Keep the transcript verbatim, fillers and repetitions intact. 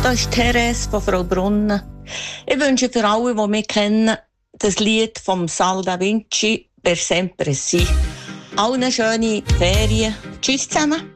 da ist Therese von Frau Brunnen. Ich wünsche für alle, die mich kennen, das Lied vom Sal da Vinci «Per sempre sì». Allen schöne Ferien. Tschüss zusammen.